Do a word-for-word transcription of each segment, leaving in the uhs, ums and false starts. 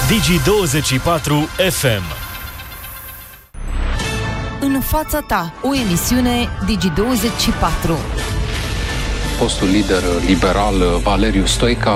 Digi douăzeci și patru F M. În fața ta, o emisiune Digi douăzeci și patru. Fostul lider liberal Valeriu Stoica.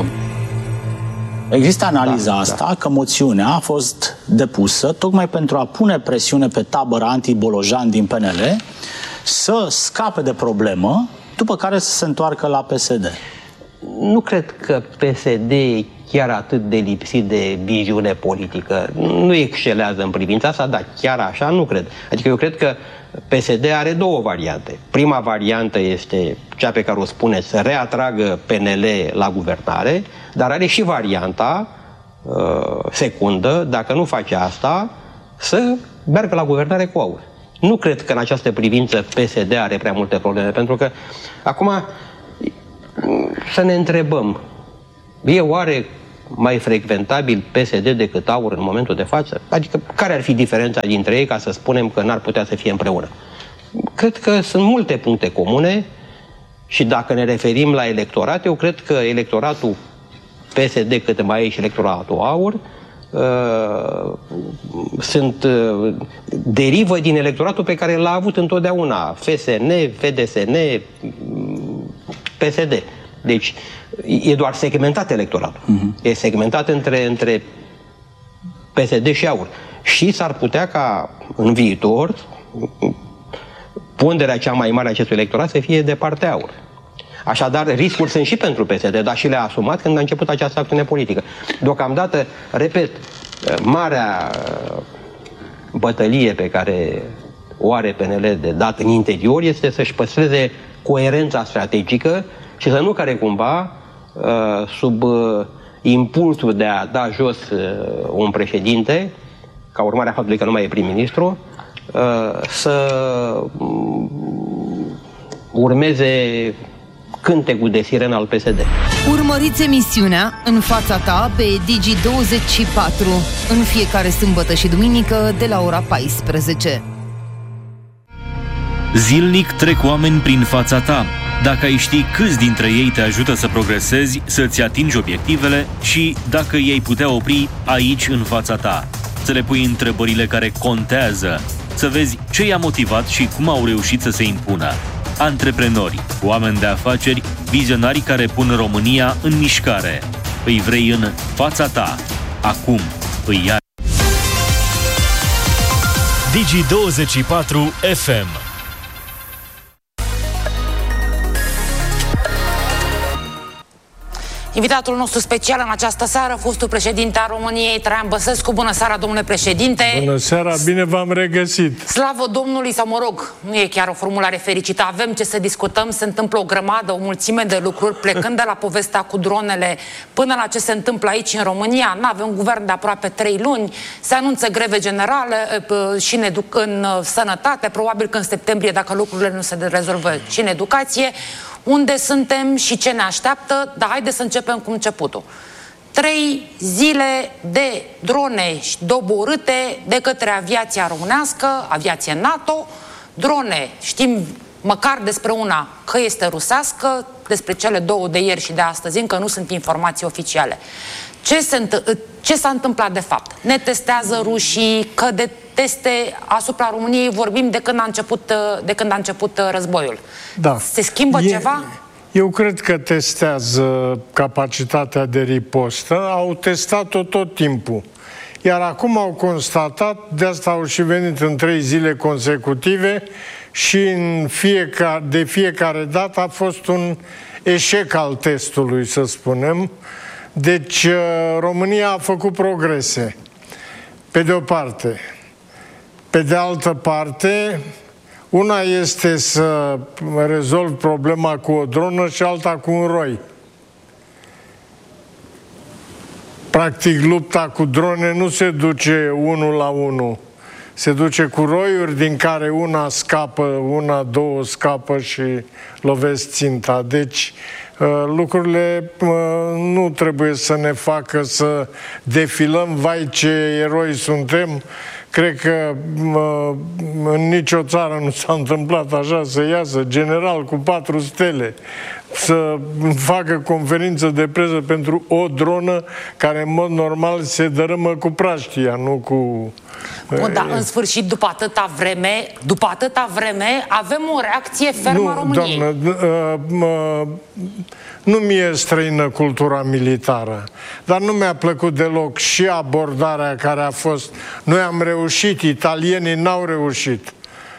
Există analiza da, asta da. că moțiunea a fost depusă tocmai pentru a pune presiune pe tabăra anti-Bolojan din P N L să scape de problemă, după care să se întoarcă la P S D. Nu cred că P S D e chiar atât de lipsit de viziune politică. Nu excelează în privința asta, dar chiar așa nu cred. Adică eu cred că P S D are două variante. Prima variantă este cea pe care o spune, să reatragă P N L la guvernare, dar are și varianta uh, secundă, dacă nu face asta, să meargă la guvernare cu aur. Nu cred că în această privință P S D are prea multe probleme, pentru că acum să ne întrebăm, e oare mai frecventabil P S D decât aur în momentul de față? Adică care ar fi diferența dintre ei ca să spunem că n-ar putea să fie împreună? Cred că sunt multe puncte comune și dacă ne referim la electorat, eu cred că electoratul P S D, cât mai e și electoratul aur, uh, sunt uh, derivă din electoratul pe care l-a avut întotdeauna F S N, F D S N, P S D. Deci e doar segmentat electoratul. Uh-huh. E segmentat între, între P S D și aur. Și s-ar putea ca în viitor ponderea cea mai mare a acestui electorat să fie de partea aur. Așadar, riscuri sunt și pentru P S D, dar și le-a asumat când a început această acțiune politică. Deocamdată, repet, marea bătălie pe care o are P N L de dat în interior este să-și păstreze coerența strategică și să nu care cumva, sub impulsul de a da jos un președinte, ca urmare a faptului că nu mai e prim-ministru, să urmeze cântecul de sirenă al P S D. Urmăriți emisiunea În fața ta pe Digi douăzeci și patru în fiecare sâmbătă și duminică de la ora paisprezece. Zilnic trec oameni prin fața ta. Dacă ai ști câți dintre ei te ajută să progresezi, să-ți atingi obiectivele și dacă ei putea opri aici în fața ta, să le pui întrebările care contează, să vezi ce i-a motivat și cum au reușit să se impună. Antreprenori, oameni de afaceri, vizionari care pun România în mișcare. Îi vrei în fața ta. Acum îi ai. Digi douăzeci și patru F M. Invitatul nostru special în această seară, fostul președinte al României, Traian Băsescu. Bună seara, domnule președinte! Bună seara, bine v-am regăsit! Slavă Domnului, sau mă rog, nu e chiar o formulare fericită, avem ce să discutăm, se întâmplă o grămadă, o mulțime de lucruri, plecând de la povestea cu dronele până la ce se întâmplă aici în România. Nu avem guvern de aproape trei luni, se anunță greve generale și în, edu- în sănătate, probabil că în septembrie, dacă lucrurile nu se rezolvă, și în educație. Unde suntem și ce ne așteaptă, dar haideți să începem cu începutul. Trei zile de drone doborâte de către aviația românească, aviație NATO, drone, știm măcar despre una că este rusească, despre cele două de ieri și de astăzi încă nu sunt informații oficiale. Ce, se ce s-a întâmplat de fapt? Ne testează rușii, că de teste asupra României vorbim de când a început, de când a început războiul. Da. Se schimbă e, ceva? Eu cred că testează capacitatea de ripostă. Au testat-o tot timpul. Iar acum au constatat, de asta au și venit în trei zile consecutive și în fiecare, de fiecare dată a fost un eșec al testului, să spunem. Deci România a făcut progrese, pe de o parte. Pe de altă parte, una este să rezolvi problema cu o dronă și alta cu un roi. Practic, lupta cu drone nu se duce unul la unul. Se duce cu roiuri din care una scapă, una, două scapă și lovesc ținta. Deci, lucrurile nu trebuie să ne facă să defilăm, vai ce eroi suntem, Cred că mă, în nicio țară nu s-a întâmplat așa să iasă general cu patru stele să facă conferință de presă pentru o dronă care în mod normal se dărâmă cu praștia, nu cu... Bun, dar în sfârșit, după atâta vreme, după atâta vreme, avem o reacție fermă a României. Doamnă, uh, nu mi-e străină cultura militară, dar nu mi-a plăcut deloc și abordarea care a fost. Noi am reușit, italienii n-au reușit.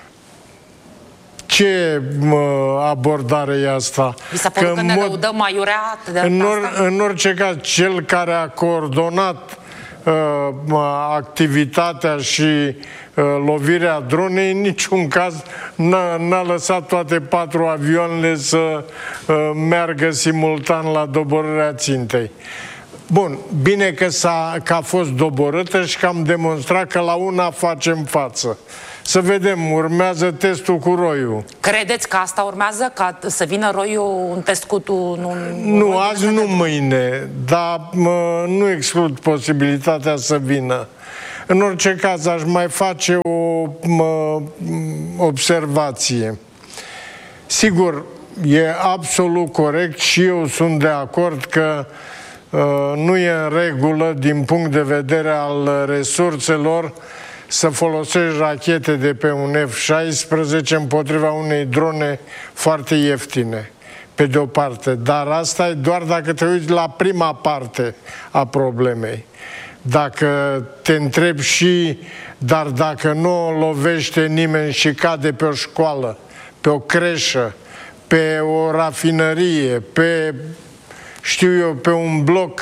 Ce mă, abordare e asta? Vi s-a părut că, că ne mod, lăudăm aiurea de în, or, asta? în orice caz, cel care a coordonat uh, activitatea și uh, lovirea dronei, în niciun caz n-a lăsat toate patru avioanele să uh, meargă simultan la doborârea țintei. Bun, bine că, s-a, că a fost doborâtă și că am demonstrat că la una facem față. Să vedem, urmează testul cu roiul. Credeți că asta urmează? Ca să vină roiul un test cu tu? Nu, nu azi, nu mâine, dar mă, nu exclud posibilitatea să vină. În orice caz, aș mai face o mă, observație. Sigur, e absolut corect și eu sunt de acord că uh, nu e în regulă din punct de vedere al resurselor să folosești rachete de pe un F șaisprezece împotriva unei drone foarte ieftine, pe de o parte. Dar asta e doar dacă te uiți la prima parte a problemei. Dacă te întrebi și, dar dacă nu o lovește nimeni și cade pe o școală, pe o creșă, pe o rafinărie, pe, știu eu, pe un bloc,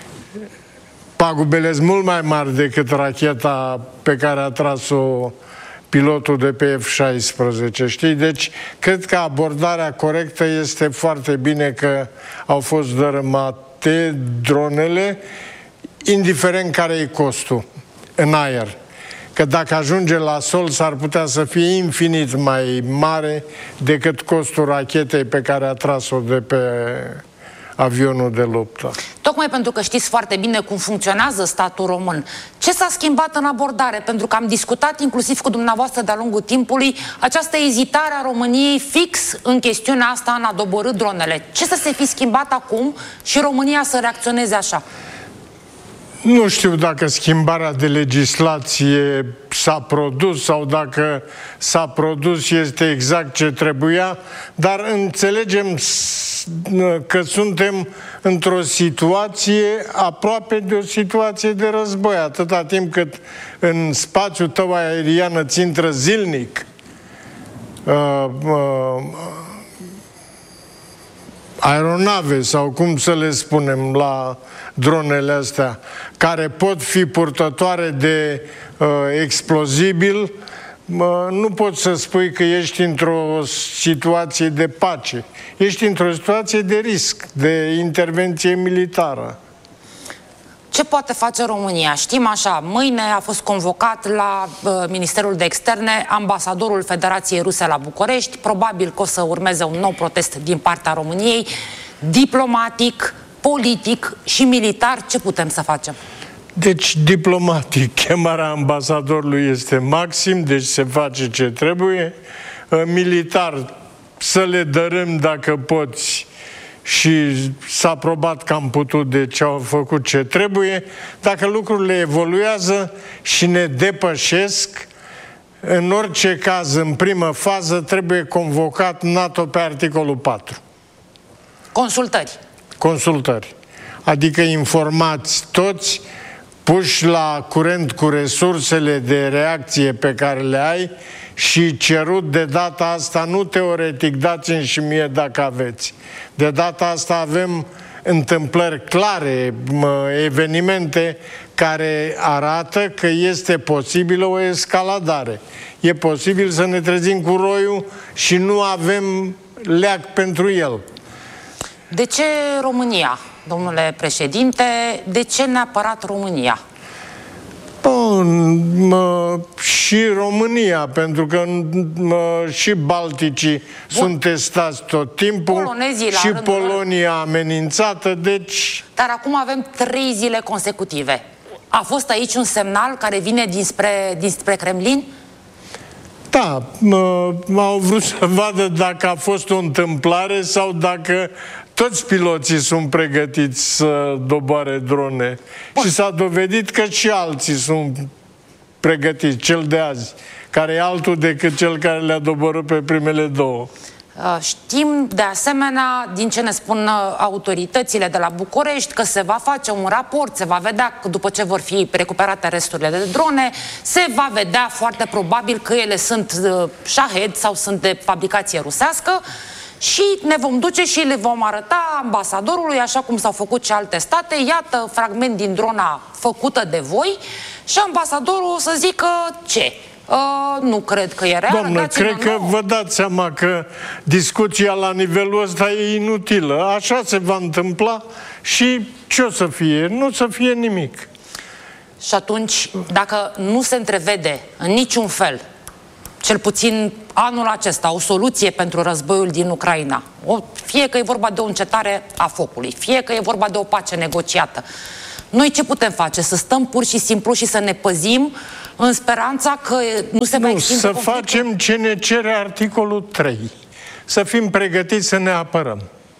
pagubele sunt mult mai mari decât racheta pe care a tras-o pilotul de pe F șaisprezece, știi? Deci, cred că abordarea corectă este foarte bine că au fost dărâmate dronele, indiferent care e costul în aer. Că dacă ajunge la sol, s-ar putea să fie infinit mai mare decât costul rachetei pe care a tras-o de pe avionul de luptă. Tocmai pentru că știți foarte bine cum funcționează statul român. Ce s-a schimbat în abordare? Pentru că am discutat inclusiv cu dumneavoastră de-a lungul timpului această ezitare a României fix în chestiunea asta în a doborî dronele. Ce să se fi schimbat acum și România să reacționeze așa? Nu știu dacă schimbarea de legislație s-a produs sau dacă s-a produs este exact ce trebuia, dar înțelegem că suntem într-o situație aproape de o situație de război, atâta timp cât în spațiul tău aerian îți intră zilnic uh, uh, aeronave sau cum să le spunem la dronele astea, care pot fi purtătoare de uh, explozibil, uh, nu poți să spui că ești într-o situație de pace. Ești într-o situație de risc, de intervenție militară. Ce poate face România? Știm așa, mâine a fost convocat la uh, Ministerul de Externe ambasadorul Federației Ruse la București. Probabil că o să urmeze un nou protest din partea României. Diplomatic, politic și militar, ce putem să facem? Deci, diplomatic, chemarea ambasadorului este maxim, deci se face ce trebuie. Militar, să le dărâm dacă poți, și s-a probat că am putut, deci au făcut ce trebuie. Dacă lucrurile evoluează și ne depășesc, în orice caz, în primă fază, trebuie convocat NATO pe articolul patru. Consultări. Consultări. Adică informați toți, puși la curent cu resursele de reacție pe care le ai și cerut de data asta, nu teoretic, dați-mi și mie dacă aveți. De data asta avem întâmplări clare, evenimente care arată că este posibilă o escaladare. E posibil să ne trezim cu roiul și nu avem leac pentru el. De ce România, domnule președinte? De ce neapărat România? Bun, mă, și România, pentru că mă, și Balticii Bun. sunt testați tot timpul, și Polonia amenințată, deci... Dar acum avem trei zile consecutive. A fost aici un semnal care vine dinspre, dinspre Kremlin? Da, au vrut să vadă dacă a fost o întâmplare sau dacă toți piloții sunt pregătiți să doboare drone. Bun. Și s-a dovedit că și alții sunt pregătiți, cel de azi, care e altul decât cel care le-a doborât pe primele două. Știm, de asemenea, din ce ne spun autoritățile de la București, că se va face un raport, se va vedea că după ce vor fi recuperate resturile de drone, se va vedea foarte probabil că ele sunt Shahed sau sunt de fabricație rusească și ne vom duce și le vom arăta ambasadorului, așa cum s-au făcut și alte state, iată fragment din drona făcută de voi și ambasadorul o să zică ce? Uh, nu cred că e real. Doamnă, cred că vă dați seama că discuția la nivelul ăsta e inutilă. Așa se va întâmpla și ce o să fie? Nu o să fie nimic. Și atunci, dacă nu se întrevede în niciun fel, cel puțin anul acesta, o soluție pentru războiul din Ucraina, o, fie că e vorba de o încetare a focului, fie că e vorba de o pace negociată, noi ce putem face? Să stăm pur și simplu și să ne păzim în speranța că nu se va extinde să conflictul? Facem ce ne cere articolul trei. Să fim pregătiți să ne apărăm.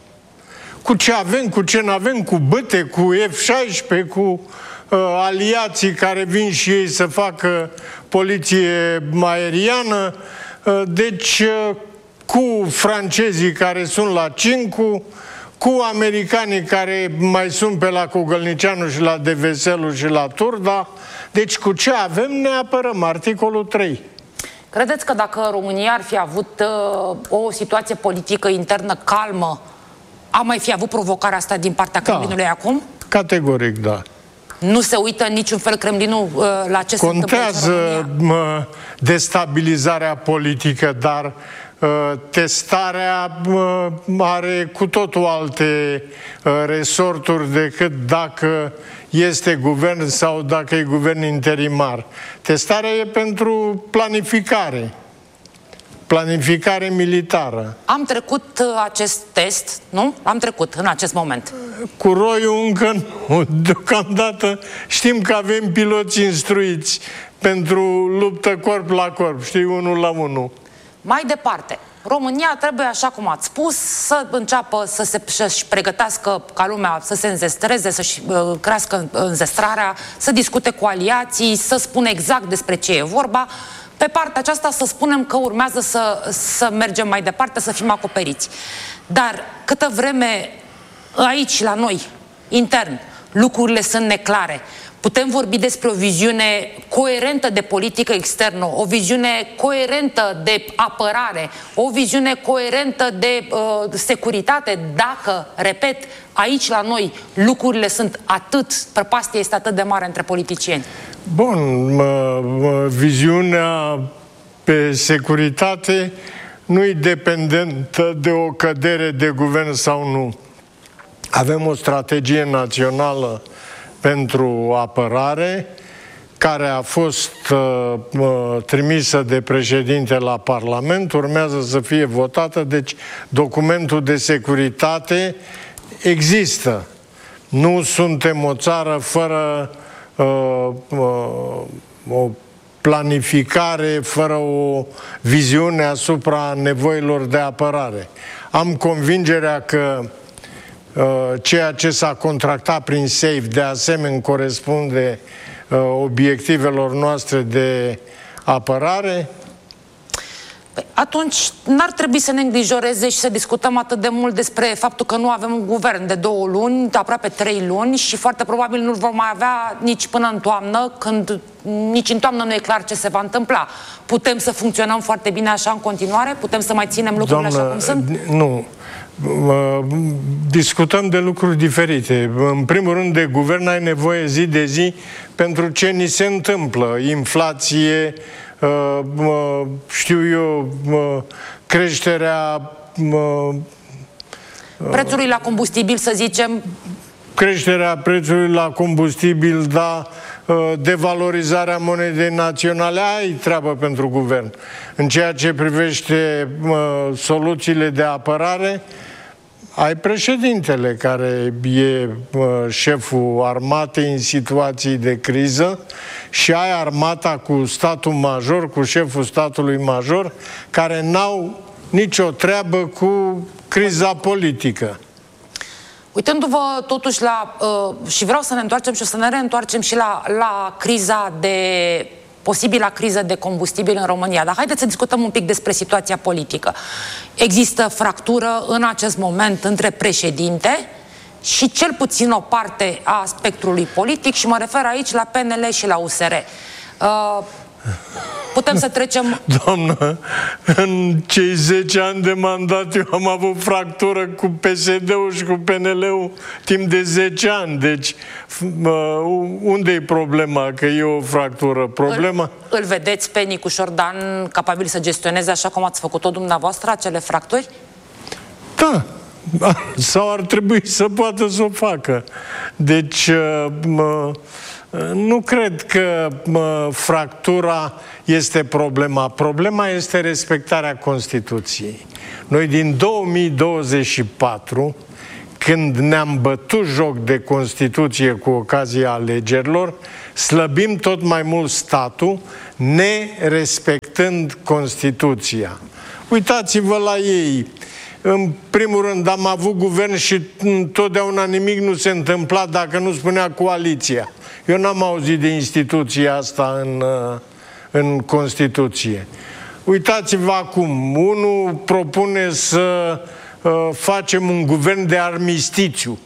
Cu ce avem, cu ce n-avem, cu băte, cu F șaisprezece, cu uh, aliații care vin și ei să facă poliție aeriană, uh, deci uh, cu francezii care sunt la Cincu, cu americanii care mai sunt pe la Cogălnicianu și la Deveselu și la Turda. Deci cu ce avem ne apărăm, articolul trei. Credeți că dacă România ar fi avut uh, o situație politică internă calmă, a mai fi avut provocarea asta din partea Kremlinului da. acum? Categoric, da. Nu se uită în niciun fel Kremlinul uh, la ce se întâmplă Contează mă, destabilizarea politică, dar uh, testarea uh, are cu totul alte uh, resorturi decât dacă este guvern sau dacă e guvern interimar. Testarea e pentru planificare. Planificare militară. Am trecut uh, acest test, nu? Am trecut în acest moment. Cu roiul încă nu. Deocamdată știm că avem piloți instruiți pentru luptă corp la corp, știi, unul la unul. Mai departe, România trebuie, așa cum ați spus, să înceapă să se, să-și pregătească ca lumea să se înzestreze, să-și uh, crească înzestrarea, să discute cu aliații, să spună exact despre ce e vorba. Pe partea aceasta să spunem că urmează să, să mergem mai departe, să fim acoperiți. Dar câtă vreme aici, la noi, intern, lucrurile sunt neclare, putem vorbi despre o viziune coerentă de politică externă, o viziune coerentă de apărare, o viziune coerentă de uh, securitate, dacă, repet, aici la noi lucrurile sunt atât, prăpastia este atât de mare între politicieni. Bun, mă, mă, viziunea pe securitate nu e dependentă de o cădere de guvern sau nu. Avem o strategie națională pentru apărare, care a fost uh, trimisă de președinte la Parlament, urmează să fie votată, deci documentul de securitate există. Nu suntem o țară fără uh, uh, o planificare, fără o viziune asupra nevoilor de apărare. Am convingerea că ceea ce s-a contractat prin SAFE de asemenea corespunde uh, obiectivelor noastre de apărare? Păi atunci n-ar trebui să ne îngrijoreze și să discutăm atât de mult despre faptul că nu avem un guvern de două luni, de aproape trei luni și foarte probabil nu-l vom mai avea nici până în toamnă, când nici în toamnă nu e clar ce se va întâmpla. Putem să funcționăm foarte bine așa în continuare? Putem să mai ținem lucrurile Doamnă, așa cum sunt? Nu. Discutăm de lucruri diferite. În primul rând, de guvern ai nevoie zi de zi pentru ce ni se întâmplă. Inflație, știu eu, creșterea prețului la combustibil, să zicem. Creșterea prețului la combustibil, da, devalorizarea monedei naționale, ai treabă pentru guvern. În ceea ce privește soluțiile de apărare, ai președintele care e șeful armatei în situații de criză și ai armata cu statul major, cu șeful statului major, care n-au nicio treabă cu criza politică. Uitându-vă totuși la, uh, și vreau să ne întoarcem și o să ne reîntoarcem și la, la criza de, posibila criză de combustibil în România, dar haideți să discutăm un pic despre situația politică. Există fractură în acest moment între președinte și cel puțin o parte a spectrului politic și mă refer aici la P N L și la U S R. Uh, Putem să trecem... Doamnă, în cei zece ani de mandat eu am avut fractură cu P S D-ul și cu P N L-ul timp de zece ani. Deci, unde e problema? Că e o fractură. Problema... Îl, îl vedeți pe Nicu Șordan capabil să gestioneze așa cum ați făcut-o dumneavoastră, acele fracturi? Da. Sau ar trebui să poată să o facă. Deci... Mă... Nu cred că mă, fractura este problema. Problema este respectarea Constituției. Noi din două mii douăzeci și patru, când ne-am bătut joc de Constituție cu ocazia alegerilor, slăbim tot mai mult statul, nerespectând Constituția. Uitați-vă la ei. În primul rând, am avut guvern și întotdeauna nimic nu se întâmpla dacă nu spunea coaliția. Eu n-am auzit de instituția asta în, în Constituție. Uitați-vă acum, unul propune să uh, facem un guvern de armistițiu.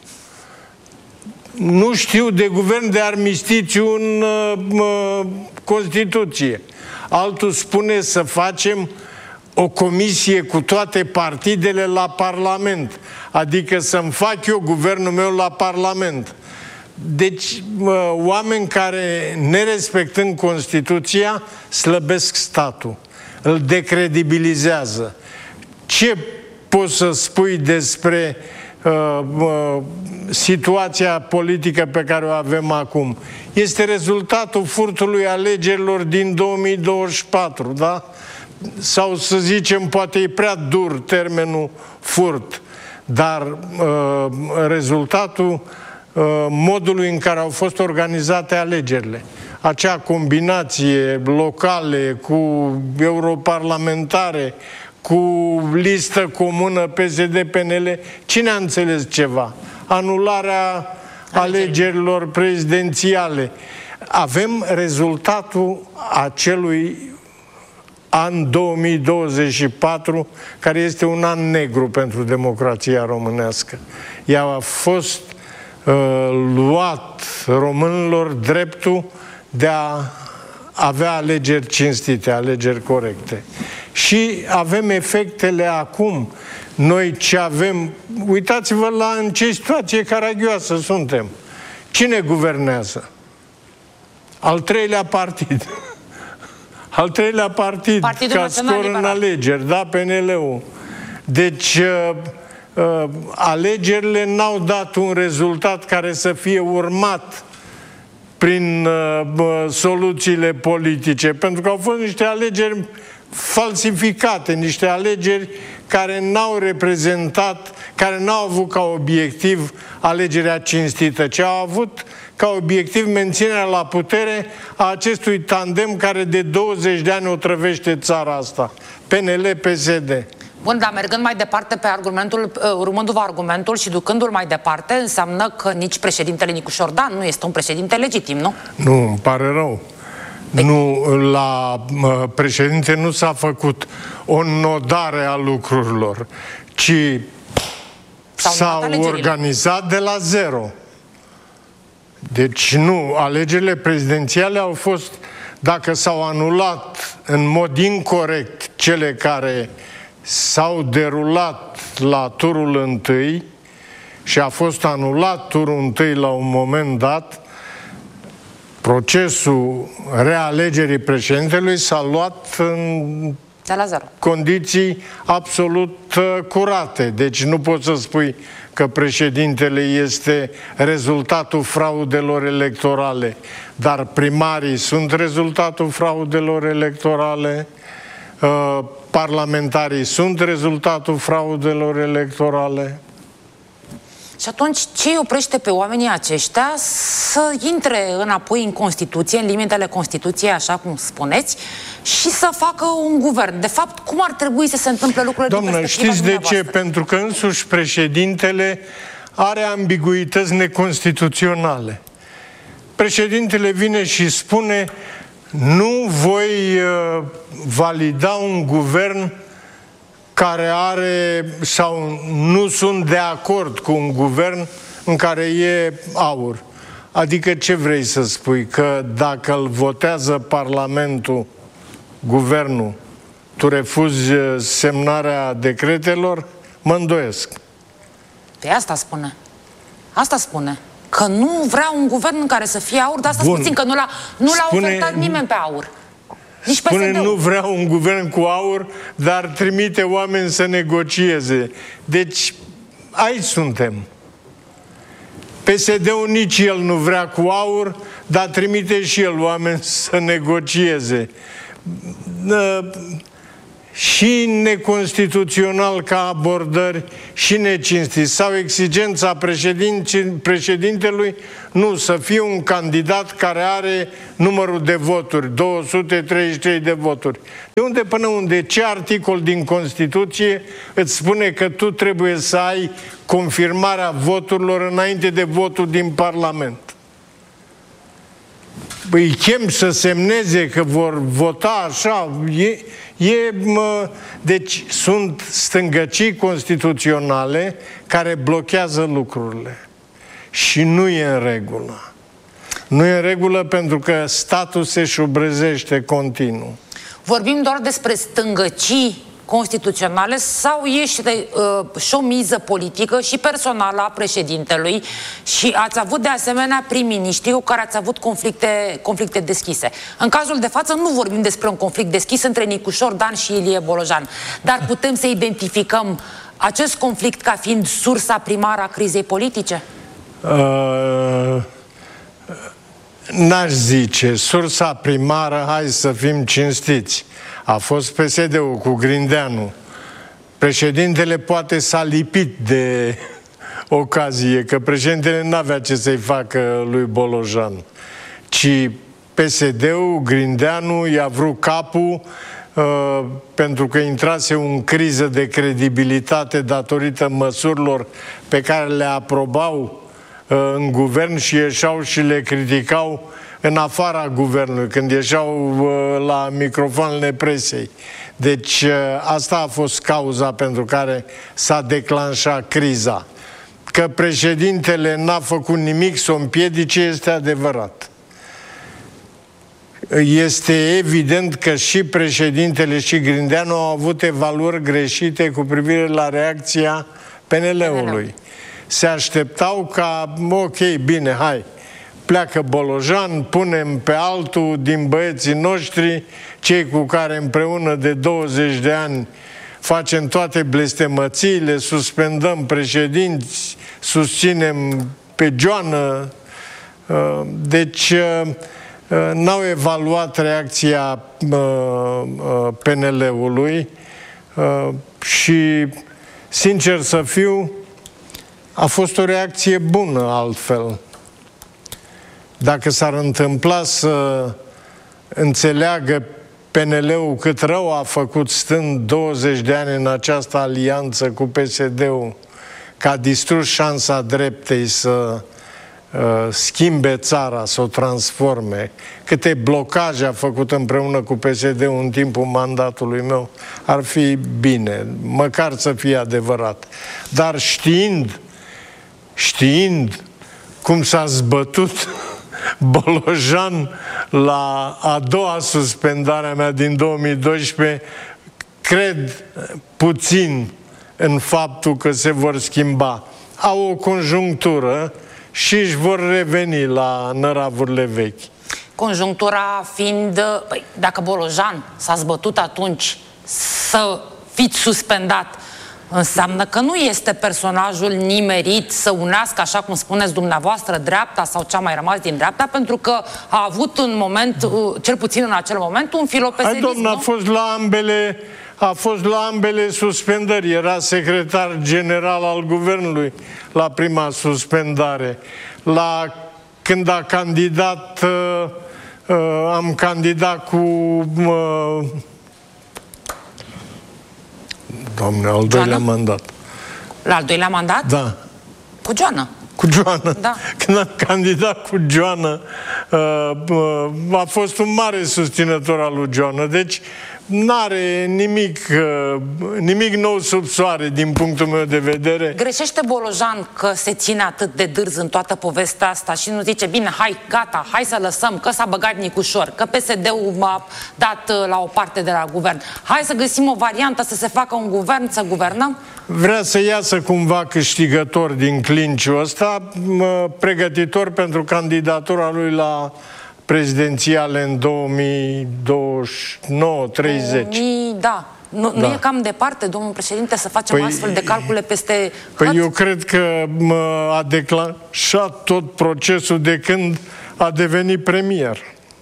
Nu știu de guvern de armistițiu în uh, Constituție. Altul spune să facem o comisie cu toate partidele la Parlament. Adică să-mi fac eu guvernul meu la Parlament. Deci, oameni care, nerespectând Constituția, slăbesc statul, îl decredibilizează. Ce poți să spui despre uh, uh, situația politică pe care o avem acum? Este rezultatul furtului alegerilor din două mii douăzeci și patru, da? Sau să zicem, poate e prea dur termenul furt, dar uh, rezultatul modului în care au fost organizate alegerile. Acea combinație locale cu europarlamentare, cu listă comună P S D P N L, cine a înțeles ceva? Anularea alegerilor prezidențiale. Avem rezultatul acelui an două mii douăzeci și patru, care este un an negru pentru democrația românească. Ea a fost luat românilor dreptul de a avea alegeri cinstite, alegeri corecte. Și avem efectele acum. Noi ce avem... Uitați-vă la în ce situație caragioasă suntem. Cine guvernează? Al treilea partid. Al treilea partid Partidul ca scor în alegeri, da, P N L-ul. Deci... Uh, alegerile n-au dat un rezultat care să fie urmat prin uh, uh, soluțiile politice, pentru că au fost niște alegeri falsificate, niște alegeri care n-au reprezentat, care n-au avut ca obiectiv alegerea cinstită, ci au avut ca obiectiv menținerea la putere a acestui tandem care de douăzeci de ani otrăvește țara asta, P N L P S D. Bun, dar mergând mai departe pe argumentul, urmându-vă argumentul și ducându-l mai departe, înseamnă că nici președintele Nicu Șordan nu este un președinte legitim, nu? Nu, îmi pare rău. De... Nu, la președinte nu s-a făcut o nodare a lucrurilor, ci s-au organizat de la zero. Deci nu, alegerile prezidențiale au fost, dacă s-au anulat în mod incorect cele care s-au derulat la turul întâi și a fost anulat turul întâi la un moment dat, procesul realegerii președintelui s-a luat în de la zero. Condiții absolut curate. Deci nu poți să spui că președintele este rezultatul fraudelor electorale, dar primarii sunt rezultatul fraudelor electorale, parlamentarii sunt rezultatul fraudelor electorale. Și atunci ce îi oprește pe oamenii aceștia să intre înapoi în Constituție, în limitele Constituției, așa cum spuneți, și să facă un guvern? De fapt, cum ar trebui să se întâmple lucrurile? Doamnă, știți de ce? Pentru că însuși președintele are ambiguități neconstituționale. Președintele vine și spune: nu voi uh, valida un guvern care are, sau nu sunt de acord cu un guvern în care e aur. Adică ce vrei să spui? Că dacă îl votează Parlamentul, guvernul, tu refuzi semnarea decretelor? Mă îndoiesc. Pe asta spune. Asta spune. Că nu vrea un guvern în care să fie aur, dar asta puțin, că nu l-a, nu l-a spune, ofertat nimeni pe aur. Nici spune, nu vrea un guvern cu aur, dar trimite oameni să negocieze. Deci, aici suntem. P S D-ul nici el nu vrea cu aur, dar trimite și el oameni să negocieze. Și neconstituțional ca abordări și necinstit. Sau exigența președintelui, nu, să fie un candidat care are numărul de voturi, două sute treizeci și trei de voturi. De unde până unde? Ce articol din Constituție îți spune că tu trebuie să ai confirmarea voturilor înainte de votul din Parlament? Îi chem să semneze că vor vota așa. E, e, mă, deci sunt stângăcii constituționale care blochează lucrurile. Și nu e în regulă. Nu e în regulă pentru că statul se șubrezește continuu. Vorbim doar despre stângăcii constituționale sau este uh, și o miză politică și personală a președintelui și ați avut de asemenea prim-miniștri cu care ați avut conflicte, conflicte deschise. În cazul de față nu vorbim despre un conflict deschis între Nicușor Dan și Ilie Bolojan, dar putem să identificăm acest conflict ca fiind sursa primară a crizei politice? Uh, N-aș zice. Sursa primară, hai să fim cinstiți, a fost P S D-ul cu Grindeanu. Președintele poate s-a lipit de ocazie, că președintele n-avea ce să-i facă lui Bolojan, ci P S D-ul, Grindeanu, i-a vrut capul uh, pentru că intrase în criză de credibilitate datorită măsurilor pe care le aprobau uh, în guvern și ieșeau și le criticau în afara guvernului, când ieșeau uh, la microfoanele presei. Deci uh, asta a fost cauza pentru care s-a declanșat criza. Că președintele n-a făcut nimic să o împiedice este adevărat. Este evident că și președintele și Grindeanu au avut evaluări greșite cu privire la reacția P N L-ului. Se așteptau ca, ok, bine, hai, pleacă Bolojan, punem pe altul din băieții noștri, cei cu care împreună de douăzeci de ani facem toate blestemățiile, suspendăm președinți, susținem pe Joană. Deci n-au evaluat reacția P N L-ului și, sincer să fiu, a fost o reacție bună altfel. Dacă s-ar întâmpla să înțeleagă P N L-ul cât rău a făcut stând douăzeci de ani în această alianță cu P S D-ul, că a distrus șansa dreptei să uh, schimbe țara, să o transforme, câte blocaje a făcut împreună cu P S D-ul în timpul mandatului meu, ar fi bine, măcar să fie adevărat. Dar știind, știind cum s-a zbătut Bolojan la a doua suspendare a mea din două mii doisprezece, cred puțin în faptul că se vor schimba. Au o conjunctură și își vor reveni la năravurile vechi. Conjunctura fiind, păi, dacă Bolojan s-a zbătut atunci să fiți suspendat, înseamnă că nu este personajul nimerit să unească, așa cum spuneți dumneavoastră, dreapta sau ce a mai rămas din dreapta, pentru că a avut un moment, cel puțin în acel moment, un filopesedism. Hai, domnule, a fost la ambele, a fost la ambele suspendări. Era secretar general al guvernului la prima suspendare. La, când a candidat, uh, uh, am candidat cu... Uh, Doamne, al doilea Joana? mandat. La al doilea mandat? Da. Cu Joana. Cu Joana. Da. Când am candidat cu Joana, uh, uh, a fost un mare susținător al lui Joana. Deci n-are nimic, uh, nimic nou sub soare din punctul meu de vedere. Greșește Bolojan că se ține atât de dârz în toată povestea asta și nu zice, bine, hai, gata, hai să lăsăm, că s-a băgat Nicușor, că P S D-ul m-a dat uh, la o parte de la guvern. Hai să găsim o variantă să se facă un guvern, să guvernăm? Vrea să iasă cumva câștigător din clinciul ăsta, pregătitor pentru candidatura lui la prezidențiale în două mii douăzeci și nouă treizeci. Da. Nu, da. nu e cam departe, domnul președinte, să facem păi, astfel de calcule peste Păi hăt? eu cred că a declanșat tot procesul de când a devenit premier.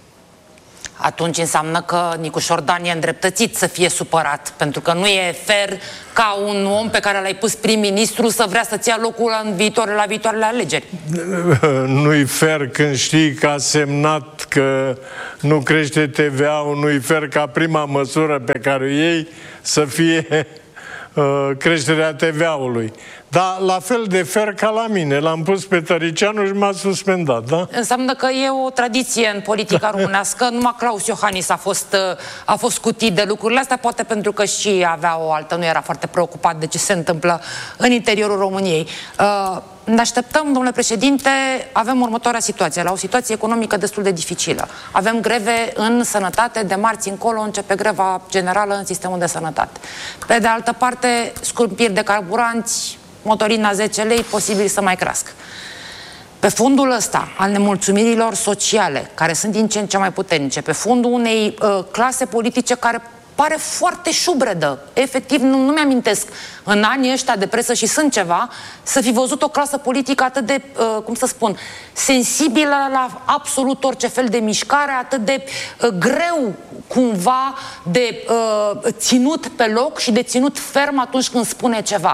Atunci înseamnă că Nicușor Dan e îndreptățit să fie supărat, pentru că nu e fer ca un om pe care l-ai pus prim-ministru să vrea să-ți ia locul în viitoare, la viitoarele alegeri. Nu-i fer când știi că a semnat că nu crește T V A-ul, nu-i fer ca prima măsură pe care o iei să fie uh, creșterea T V A-ului. Dar la fel de fer ca la mine. L-am pus pe Tăricianu și m-a suspendat, da? Înseamnă că e o tradiție în politica românească. Numai Claus Iohannis a fost, a fost cutit de lucrurile astea, poate pentru că și avea o altă, nu era foarte preocupat de ce se întâmplă în interiorul României. Uh, ne așteptăm, domnule președinte, avem următoarea situație, la o situație economică destul de dificilă. Avem greve în sănătate, de marți încolo începe greva generală în sistemul de sănătate. Pe de altă parte, scumpiri de carburanți, motorina zece lei, posibil să mai crească. Pe fundul ăsta, al nemulțumirilor sociale, care sunt din ce în ce mai puternice, pe fundul unei uh, clase politice care pare foarte șubredă, efectiv, nu, nu mi-amintesc, în anii ăștia de presă și sunt ceva, să fi văzut o clasă politică atât de, uh, cum să spun, sensibilă la absolut orice fel de mișcare, atât de uh, greu, cumva, de uh, ținut pe loc și de ținut ferm atunci când spune ceva.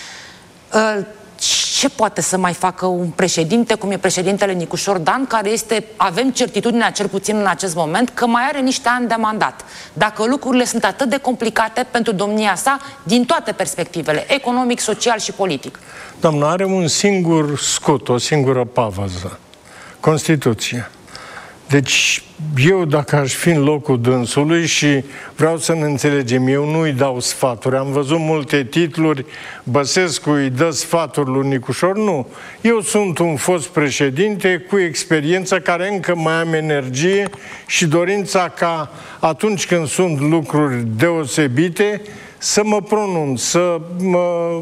Ce poate să mai facă un președinte, cum e președintele Nicușor Dan, care este, avem certitudinea, cel puțin în acest moment, că mai are niște ani de mandat. Dacă lucrurile sunt atât de complicate pentru domnia sa, din toate perspectivele, economic, social și politic. Doamna, are un singur scut, o singură pavăză. Constituția. Deci, eu, dacă aș fi în locul dânsului și vreau să ne înțelegem, eu nu-i dau sfaturi. Am văzut multe titluri, Băsescu îi dă sfaturi lui Nicușor. Nu. Eu sunt un fost președinte cu experiență care încă mai am energie și dorința ca atunci când sunt lucruri deosebite să mă pronunț, să mă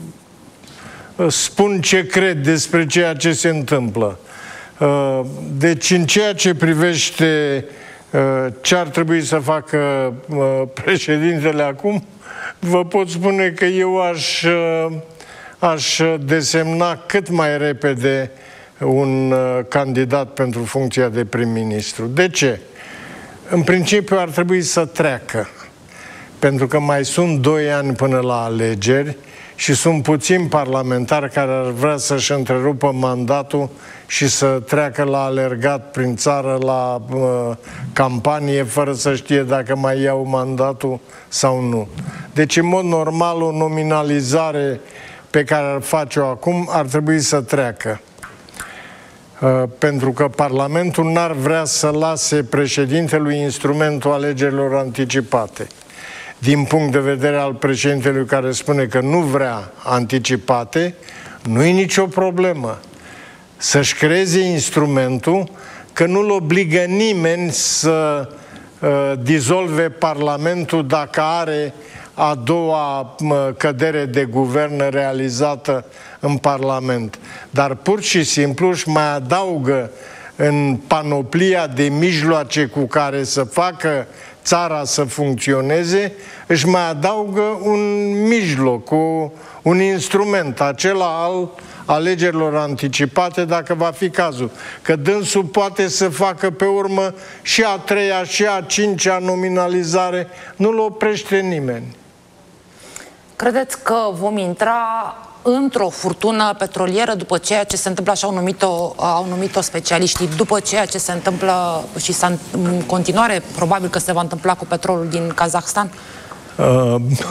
spun ce cred despre ceea ce se întâmplă. Deci, în ceea ce privește ce ar trebui să facă președintele acum, vă pot spune că eu aș, aș desemna cât mai repede un candidat pentru funcția de prim-ministru. De ce? În principiu ar trebui să treacă, pentru că mai sunt doi ani până la alegeri și sunt puțini parlamentari care ar vrea să-și întrerupă mandatul și să treacă la alergat prin țară, la uh, campanie, fără să știe dacă mai iau mandatul sau nu. Deci, în mod normal, o nominalizare pe care ar face-o acum ar trebui să treacă. Uh, pentru că Parlamentul n-ar vrea să lase președintelui instrumentul alegerilor anticipate. Din punct de vedere al președintelui care spune că nu vrea anticipate, nu e nicio problemă. Să-și creeze instrumentul, că nu-l obligă nimeni să uh, dizolve Parlamentul dacă are a doua uh, cădere de guvern realizată în Parlament. Dar pur și simplu își mai adaugă în panoplia de mijloace cu care să facă țara să funcționeze, își mai adaugă un mijloc, o, un instrument, acela al alegerilor anticipate, dacă va fi cazul. Că dânsul poate să facă pe urmă și a treia și a cincea nominalizare, nu-l oprește nimeni. Credeți că vom intra într-o furtună petrolieră după ceea ce se întâmplă, așa au numit-o, au numit-o specialiștii, după ceea ce se întâmplă și s-a, în continuare probabil că se va întâmpla cu petrolul din Kazahstan? Uh,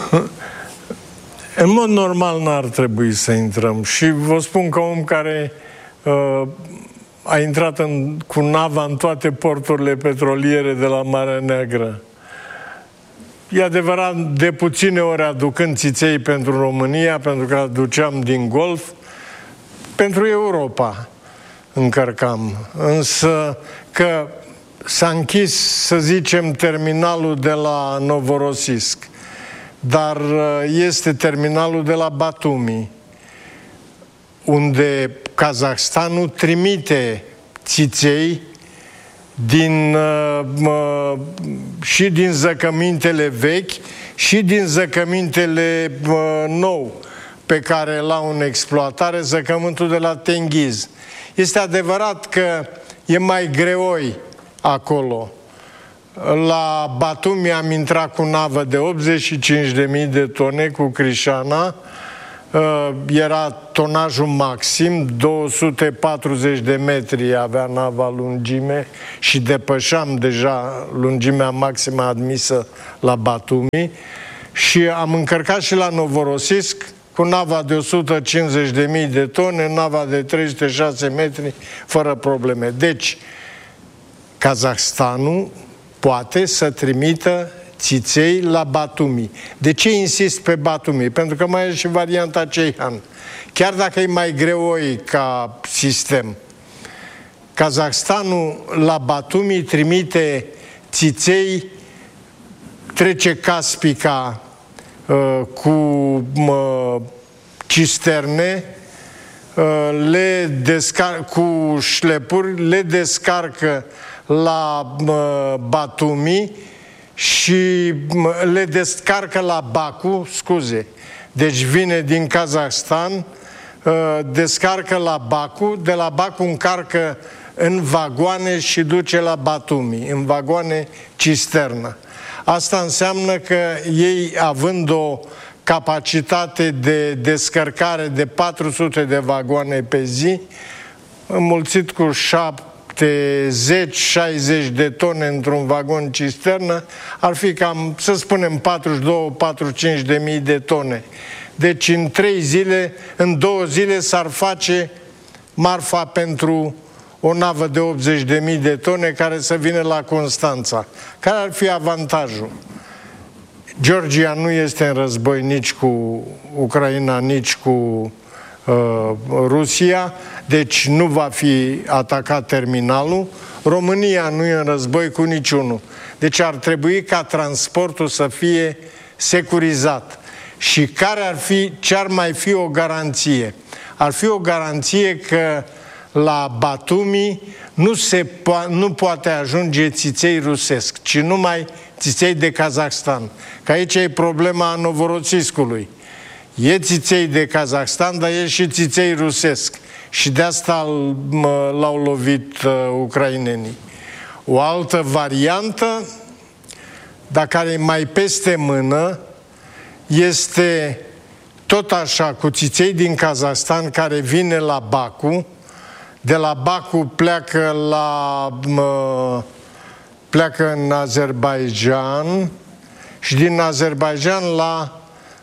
în mod normal n-ar trebui să intrăm și vă spun ca om care uh, a intrat în, cu nava în toate porturile petroliere de la Marea Neagră. E adevărat, de puține ori aducând țiței pentru România, pentru că aduceam din Golf, pentru Europa încărcam. Însă că s-a închis, să zicem, terminalul de la Novorossiysk, dar este terminalul de la Batumi, unde Kazahstanul trimite țiței din, uh, și din zăcămintele vechi și din zăcămintele uh, nou pe care l-au în exploatare, zăcământul de la Tenghiz. Este adevărat că e mai greoi acolo. La Batumi am intrat cu navă de optzeci și cinci de mii de tone cu Crișana. Era tonajul maxim, două sute patruzeci de metri avea nava lungime și depășeam deja lungimea maximă admisă la Batumi și am încărcat și la Novorossiysk cu nava de o sută cincizeci de mii de tone, nava de trei sute șase metri, fără probleme. Deci, Kazahstanul poate să trimită țiței la Batumi. De ce insist pe Batumi? Pentru că mai e și varianta Ceyhan. Chiar dacă e mai greoi ca sistem, Kazahstanul la Batumi trimite țiței, trece Caspica uh, cu uh, cisterne, uh, le descar- cu șlepuri, le descarcă la uh, Batumi și le descarcă la Baku, scuze. Deci vine din Kazahstan, descarcă la Baku, de la Baku încarcă în vagoane și duce la Batumi, în vagoane cisternă. Asta înseamnă că ei, având o capacitate de descărcare de patru sute de vagoane pe zi, înmulțit cu șaptezeci șaizeci de tone într-un vagon cisternă, ar fi cam, să spunem, patruzeci și doi patruzeci și cinci de mii de tone. Deci în trei zile, în două zile s-ar face marfa pentru o navă de optzeci de mii de tone care să vină la Constanța. Care ar fi avantajul? Georgia nu este în război nici cu Ucraina, nici cu uh, Rusia, deci nu va fi atacat terminalul. România nu e în război cu niciunul. Deci ar trebui ca transportul să fie securizat. Și care ar fi, ce ar mai fi o garanție? Ar fi o garanție că la Batumi nu, se po- nu poate ajunge țiței rusesc, ci numai țiței de Kazahstan. Că aici e problema Novorossiyskului. E țiței de Kazahstan, dar e și țiței rusesc. Și de asta l-au lovit uh, ucrainenii. O altă variantă, dar care e mai peste mână, este tot așa, cu țiței din Kazahstan care vine la Baku. De la Baku pleacă la mă, pleacă în Azerbaijan și din Azerbaijan la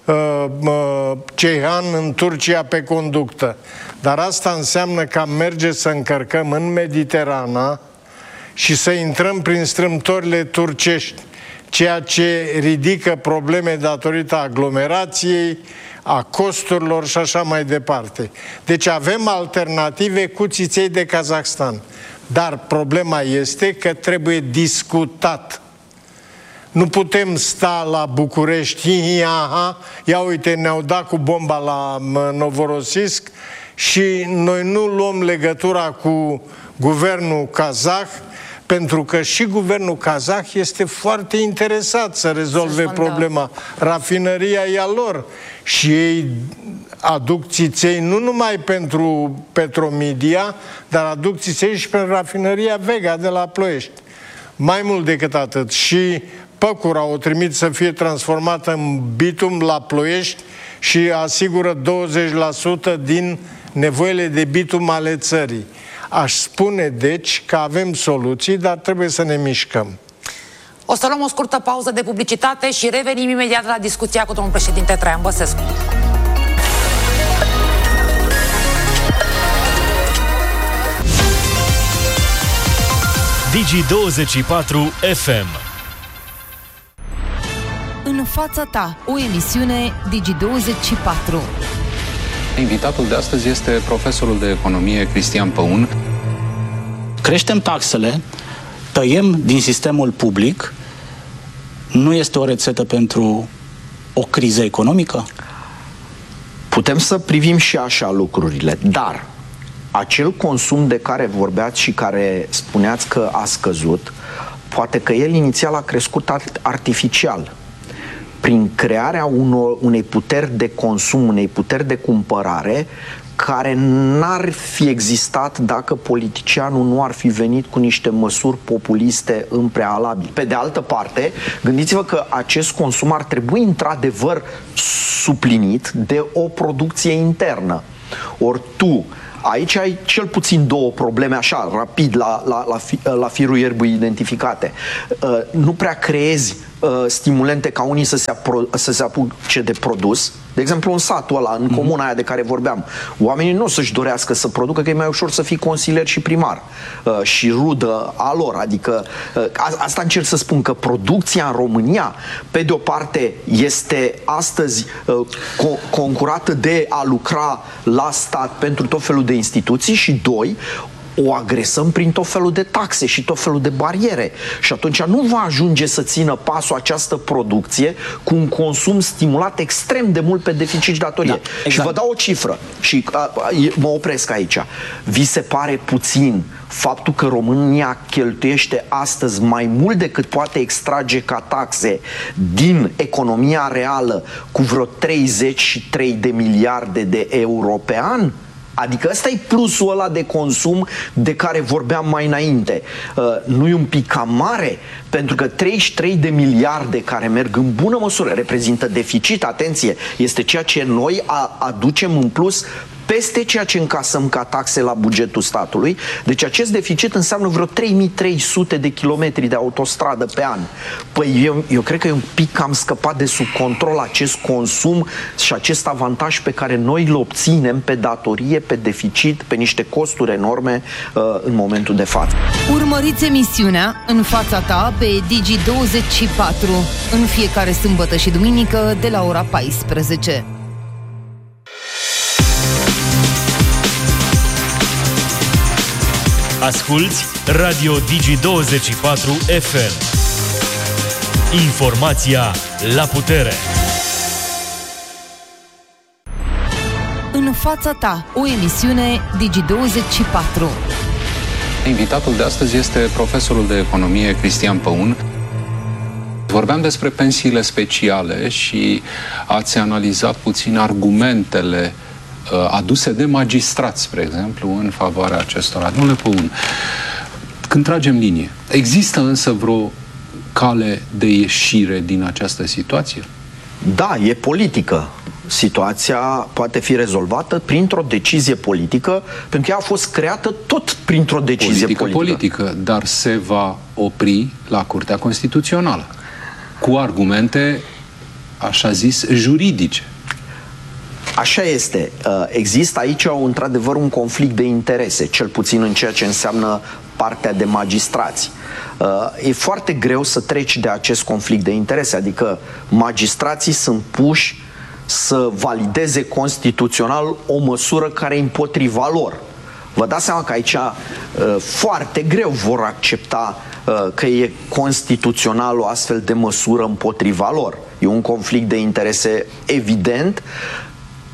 uh, Ceyhan, în Turcia, pe conductă. Dar asta înseamnă că am merge să încărcăm în Mediterana și să intrăm prin strâmtorile turcești, ceea ce ridică probleme datorită aglomerației, a costurilor și așa mai departe. Deci avem alternative cu țiței de Kazahstan. Dar problema este că trebuie discutat. Nu putem sta la București, hi, hi, aha, ia uite, ne-au dat cu bomba la Novorossiysk și noi nu luăm legătura cu guvernul kazah, pentru că și guvernul kazah este foarte interesat să rezolve problema. Rafinăria e a lor și ei aduc țiței nu numai pentru Petromedia, dar aduc țiței și pentru rafinăria Vega de la Ploiești. Mai mult decât atât, și Păcura o trimit să fie transformată în bitum la Ploiești și asigură douăzeci la sută din nevoile de bitum ale țării. Aș spune, deci, că avem soluții, dar trebuie să ne mișcăm. O să luăm o scurtă pauză de publicitate și revenim imediat la discuția cu domnul președinte Traian Băsescu. Digi douăzeci și patru F M. În fața ta, o emisiune Digi douăzeci și patru. Invitatul de astăzi este profesorul de economie Cristian Păun. Creștem taxele, tăiem din sistemul public, nu este o rețetă pentru o criză economică? Putem să privim și așa lucrurile, dar acel consum de care vorbeați și care spuneați că a scăzut, poate că el inițial a crescut artificial, prin crearea unor, unei puteri de consum, unei puteri de cumpărare, care n-ar fi existat dacă politicianul nu ar fi venit cu niște măsuri populiste în prealabil. Pe de altă parte, gândiți-vă că acest consum ar trebui într-adevăr suplinit de o producție internă. Ori tu aici ai cel puțin două probleme, așa, rapid, la, la, la, fi, la firul ierbii identificate. Uh, nu prea creezi uh, stimulente ca unii să se, apro, să se apuce de produs. De exemplu, în satul ăla, în comuna aia de care vorbeam, oamenii nu o să-și dorească să producă, că e mai ușor să fii consilier și primar uh, și rudă a lor. Adică, uh, asta încerc să spun, că producția în România, pe de o parte, este astăzi uh, co- concurată de a lucra la stat pentru tot felul de instituții și, doi, o agresăm prin tot felul de taxe și tot felul de bariere. Și atunci nu va ajunge să țină pasul această producție cu un consum stimulat extrem de mult pe deficit și datorie. Da, exact. Și vă dau o cifră și a, a, mă opresc aici. Vi se pare puțin faptul că România cheltuiește astăzi mai mult decât poate extrage ca taxe din economia reală cu vreo treizeci și trei de miliarde de euro pe an? Adică ăsta e plusul ăla de consum de care vorbeam mai înainte. Uh, nu e un pic cam mare? Pentru că treizeci și trei de miliarde care merg în bună măsură reprezintă deficit, atenție, este ceea ce noi a, aducem în plus peste ceea ce încasăm ca taxe la bugetul statului. Deci acest deficit înseamnă vreo trei mii trei sute de kilometri de autostradă pe an. Păi eu, eu cred că e un pic cam scăpat de sub control acest consum și acest avantaj pe care noi îl obținem pe datorie, pe deficit, pe niște costuri enorme uh, în momentul de față. Urmăriți emisiunea În fața ta pe Digi douăzeci și patru în fiecare sâmbătă și duminică de la ora paisprezece. Asculți Radio Digi douăzeci și patru F M. Informația la putere. În fața ta, o emisiune Digi douăzeci și patru. Invitatul de astăzi este profesorul de economie Cristian Păun. Vorbeam despre pensiile speciale și ați analizat puțin argumentele aduse de magistrați, spre exemplu, în favoarea acestora. Domnule Păun, când tragem linie, există însă vreo cale de ieșire din această situație? Da, e politică. Situația poate fi rezolvată printr-o decizie politică, pentru că ea a fost creată tot printr-o decizie politică. Politică, politică, dar se va opri la Curtea Constituțională, cu argumente, așa zis, juridice. Așa este. Există aici, într-adevăr, un conflict de interese, cel puțin în ceea ce înseamnă partea de magistrați. E foarte greu să treci de acest conflict de interese, adică magistrații sunt puși să valideze constituțional o măsură care e împotriva lor. Vă dați seama că aici foarte greu vor accepta că e constituțional o astfel de măsură împotriva lor. E un conflict de interese evident.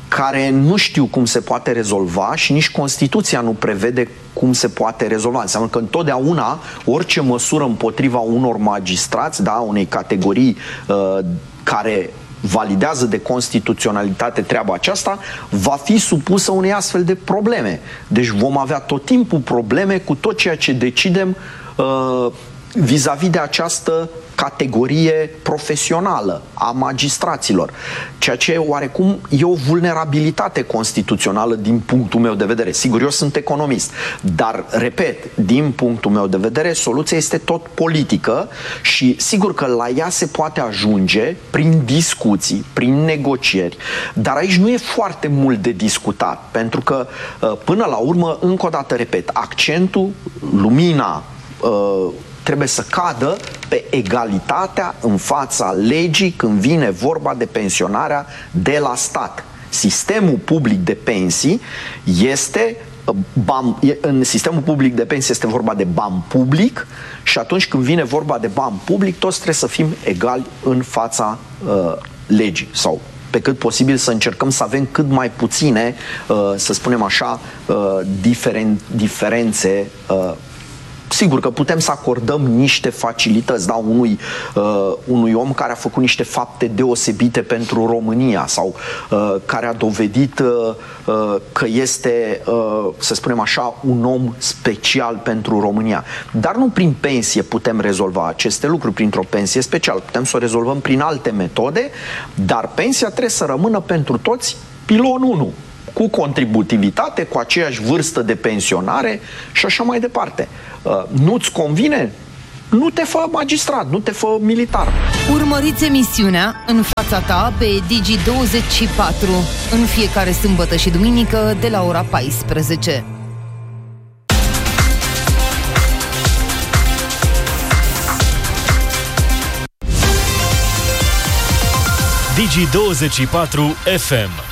care nu știu cum se poate rezolva și nici Constituția nu prevede cum se poate rezolva. Înseamnă că întotdeauna orice măsură împotriva unor magistrați, da, unei categorii uh, care validează de constituționalitate treaba aceasta, va fi supusă unei astfel de probleme. Deci vom avea tot timpul probleme cu tot ceea ce decidem uh, vis-a-vis de această categorie profesională a magistraților, ceea ce oarecum e o vulnerabilitate constituțională din punctul meu de vedere. Sigur, eu sunt economist, dar, repet, din punctul meu de vedere, soluția este tot politică și sigur că la ea se poate ajunge prin discuții, prin negocieri, dar aici nu e foarte mult de discutat, pentru că, până la urmă, încă o dată, repet, accentul, lumina, trebuie să cadă pe egalitatea în fața legii când vine vorba de pensionarea de la stat. Sistemul public de pensii este bani, în sistemul public de pensii este vorba de bani public și atunci când vine vorba de bani public, toți trebuie să fim egali în fața uh, legii sau pe cât posibil să încercăm să avem cât mai puține, uh, să spunem așa, uh, diferen, diferențe uh, Sigur că putem să acordăm niște facilități, da, unui, uh, unui om care a făcut niște fapte deosebite pentru România sau uh, care a dovedit uh, uh, că este, uh, să spunem așa, un om special pentru România. Dar nu prin pensie putem rezolva aceste lucruri, printr-o pensie specială. Putem să o rezolvăm prin alte metode, dar pensia trebuie să rămână pentru toți pilon unu. Cu contributivitate, cu aceeași vârstă de pensionare și așa mai departe. Uh, nu-ți convine? Nu te fă magistrat, nu te fă militar. Urmăriți emisiunea În fața ta pe Digi douăzeci și patru în fiecare sâmbătă și duminică de la ora paisprezece. Digi douăzeci și patru F M